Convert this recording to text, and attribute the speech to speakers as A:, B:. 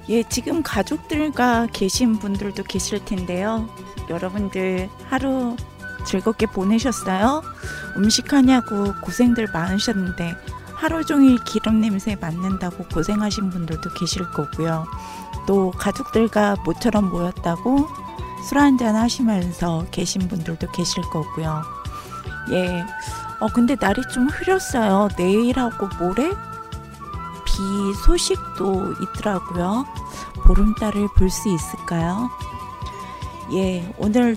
A: 예, 지금 가족들과 계신 분들도 계실 텐데요. 여러분들 하루 즐겁게 보내셨어요? 음식하냐고 고생들 많으셨는데 하루 종일 기름 냄새 맡는다고 고생하신 분들도 계실 거고요. 또 가족들과 모처럼 모였다고 술 한잔 하시면서 계신 분들도 계실 거고요. 예, 근데 날이 좀 흐렸어요. 내일하고 모레 비 소식도 있더라고요. 보름달을 볼 수 있을까요? 예, 오늘